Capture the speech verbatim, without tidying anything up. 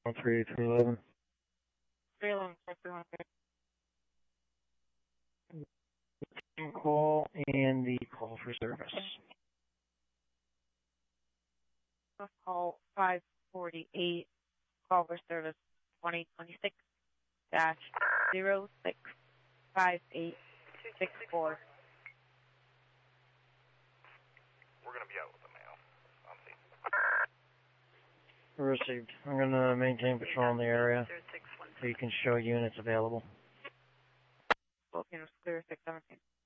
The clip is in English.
three three eleven. three eleven, four three one three. Call and the call for service. Call five forty-eight, call for service twenty twenty-six dash zero six five eight six four. We're going to be out with the mail. Received. I'm going to maintain patrol in the area so you can show units available. Volcano's clear, six seventeen.